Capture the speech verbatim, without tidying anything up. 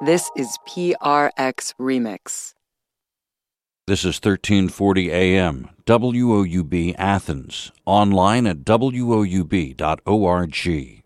This is P R X Remix. This is thirteen forty A M, W O U B Athens, online at W O U B dot org.